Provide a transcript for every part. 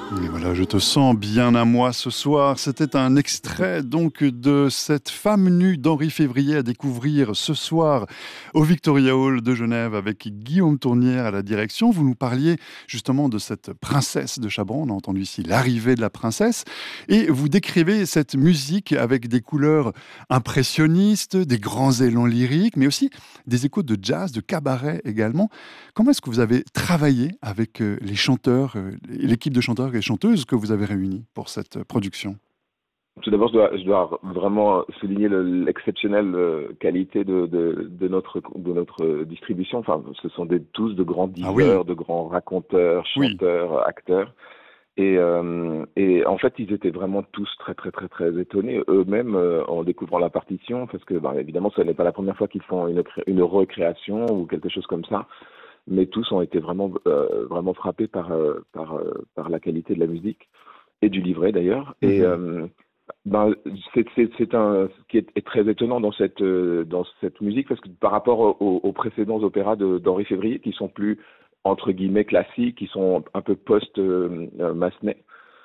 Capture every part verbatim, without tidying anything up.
Et voilà, je te sens bien à moi ce soir. C'était un extrait donc de cette femme nue d'Henri Février à découvrir ce soir au Victoria Hall de Genève avec Guillaume Tournière à la direction. Vous nous parliez justement de cette princesse de Chabran. On a entendu ici l'arrivée de la princesse. Et vous décrivez cette musique avec des couleurs impressionnistes, des grands élans lyriques, mais aussi des échos de jazz, de cabaret également. Comment est-ce que vous avez travaillé avec euh, les chanteurs, euh, l'équipe de chanteurs et chanteuses que vous avez réunis pour cette euh, production? Tout d'abord, je dois, je dois vraiment souligner le- l'exceptionnelle euh, qualité de, de, de notre, de notre euh, distribution. Enfin, ce sont des, tous de grands Ah oui, diveurs, de grands raconteurs, oui. chanteurs, acteurs. Et, euh, et en fait, ils étaient vraiment tous très, très, très, très étonnés eux-mêmes euh, en découvrant la partition, parce que, bah, évidemment, ce n'est pas la première fois qu'ils font une, cré- une recréation ou quelque chose comme ça. Mais tous ont été vraiment, euh, vraiment frappés par, euh, par, euh, par la qualité de la musique et du livret d'ailleurs. Et Mhm. euh, ben, c'est c'est- c'est un ce qui est, est très étonnant dans cette euh, dans cette musique parce que par rapport aux, aux précédents opéras de- d'Henri Février qui sont plus entre guillemets classiques, qui sont un peu post euh, euh, Massenet,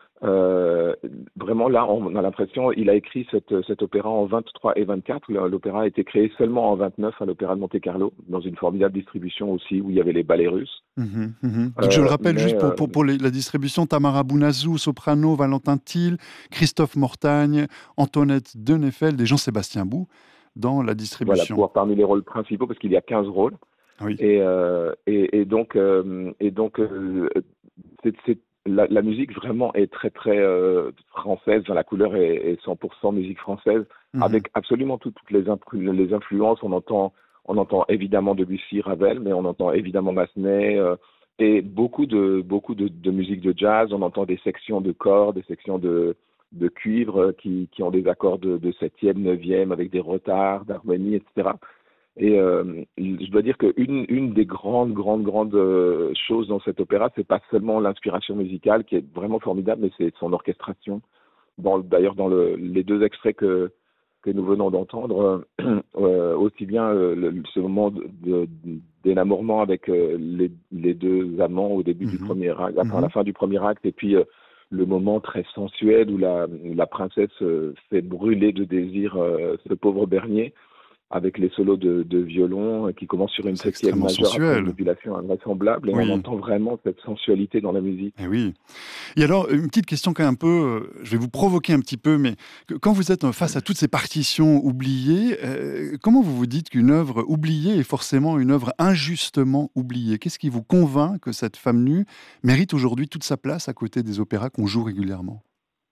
euh, vraiment, là, on a l'impression, il a écrit cette, cet opéra en vingt-trois et vingt-quatre. L'opéra a été créé seulement en vingt-neuf à l'Opéra de Monte-Carlo, dans une formidable distribution aussi, où il y avait les ballets russes. Mhm, mhm. Donc je le Euh, rappelle mais juste pour, euh, pour, pour les- la distribution, Tamara Bounazou, soprano, Valentin Thiel, Christophe Mortagne, Antoinette Deneffeld et Jean-Sébastien Bou dans la voilà, distribution. pour parmi les rôles principaux, parce qu'il y a quinze rôles. Oui. Et, euh, et, et donc, euh, et donc euh, c'est, c'est- la, la musique vraiment est très très euh, française. Enfin, la couleur est, est cent pour cent musique française, Mhm, avec absolument toutes, toutes les, impru- les influences. On entend, on entend évidemment Debussy, Ravel, mais on entend évidemment Massenet euh, et beaucoup de beaucoup de, de musique de jazz. On entend des sections de cordes, des sections de de cuivre euh, qui, qui ont des accords de, de septième, neuvième, avec des retards, d'harmonie, et cetera. Et euh, je dois dire qu'une une des grandes, grandes, grandes euh, choses dans cet opéra, c'est pas seulement l'inspiration musicale qui est vraiment formidable, mais c'est son orchestration. Dans, d'ailleurs, dans le, les deux extraits que, que nous venons d'entendre, euh, euh, aussi bien euh, le, ce moment de, de- d'énamourement avec euh, les, les deux amants au début du mhm, premier acte, enfin à la mhm. fin du premier acte, et puis euh, le moment très sensuel où la, la princesse euh, fait brûler de désir euh, ce pauvre Bernier avec les solos de, de violon euh, qui commencent sur une C'est septième extrêmement majeure après une sensuel. modulation invraisemblable et on Oui. entend vraiment cette sensualité dans la musique. Eh oui. Et alors, une petite question quand même un peu, euh, je vais vous provoquer un petit peu, mais que- quand vous êtes euh, face à toutes ces partitions oubliées, euh, comment vous vous dites qu'une œuvre oubliée est forcément une œuvre injustement oubliée? Qu'est-ce qui vous convainc que cette femme nue mérite aujourd'hui toute sa place à côté des opéras qu'on joue régulièrement?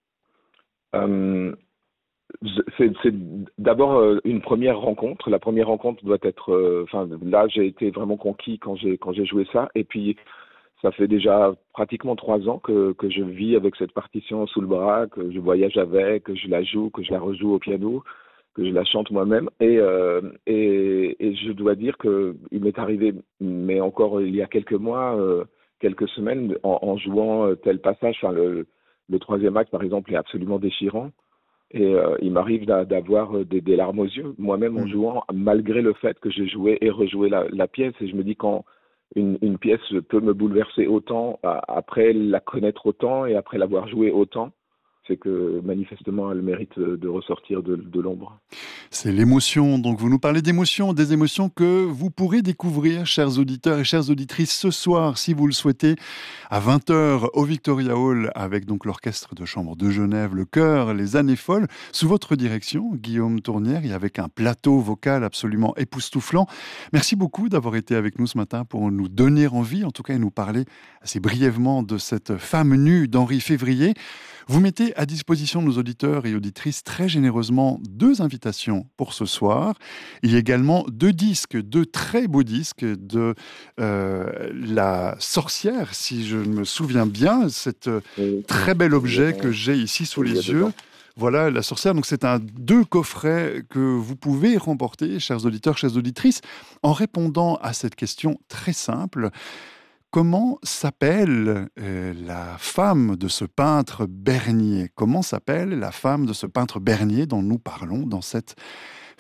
Euh, je- c'est c'est d'abord euh, une première rencontre. La première rencontre doit être, euh, enfin là j'ai été vraiment conquis quand j'ai quand j'ai joué ça. Et puis ça fait déjà pratiquement trois ans que que je vis avec cette partition sous le bras, que je voyage avec, que je la joue, que je la rejoue au piano, que je la chante moi-même. Et euh, et, et je dois dire que il m'est arrivé, mais encore il y a quelques mois, euh, quelques semaines, en, en jouant euh, tel passage, enfin le le troisième acte par exemple est absolument déchirant. Et euh, il m'arrive d'a- d'avoir euh, des, des larmes aux yeux, moi-même en Hmm. jouant, malgré le fait que j'ai joué et rejoué la, la pièce. Et je me dis quand une, une pièce peut me bouleverser autant, a- après la connaître autant et après l'avoir jouée autant, c'est que manifestement elle mérite de de ressortir de, de l'ombre. C'est l'émotion. Donc, vous nous parlez d'émotions, des émotions que vous pourrez découvrir, chers auditeurs et chères auditrices, ce soir, si vous le souhaitez, à vingt heures au Victoria Hall, avec donc l'Orchestre de chambre de Genève, le chœur, les Années folles, sous votre direction, Guillaume Tournière, et avec un plateau vocal absolument époustouflant. Merci beaucoup d'avoir été avec nous ce matin pour nous donner envie, en tout cas, et nous parler assez brièvement de cette femme nue d'Henri Février. Vous mettez à disposition de nos auditeurs et auditrices très généreusement deux invitations pour ce soir. Il y a également deux disques, deux très beaux disques de euh, La Sorcière, si je me souviens bien, cet euh, Et très bel il y a, objet que j'ai ici sous il y a les deux yeux. ans. Voilà, La Sorcière. Donc, c'est un deux coffrets que vous pouvez remporter, chers auditeurs, chères auditrices, en répondant à cette question très simple. Comment s'appelle euh, la femme de ce peintre Bernier? Comment s'appelle la femme de ce peintre Bernier dont nous parlons dans cette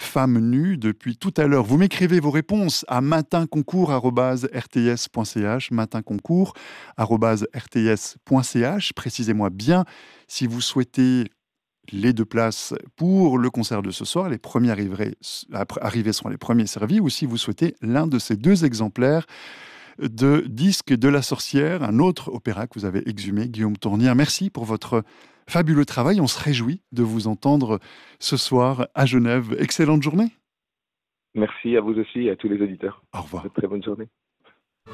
femme nue depuis tout à l'heure. Vous m'écrivez vos réponses à matinconcours arobase r t s point c h, matinconcours arobase r t s point c h. Précisez-moi bien si vous souhaitez les deux places pour le concert de ce soir. Les premiers arrivés, arrivés seront les premiers servis, ou si vous souhaitez l'un de ces deux exemplaires de Disque de la sorcière, un autre opéra que vous avez exhumé, Guillaume Tournière. Merci pour votre fabuleux travail. On se réjouit de vous entendre ce soir à Genève. Excellente journée. Merci à vous aussi et à tous les auditeurs. Au revoir. Très bonne journée.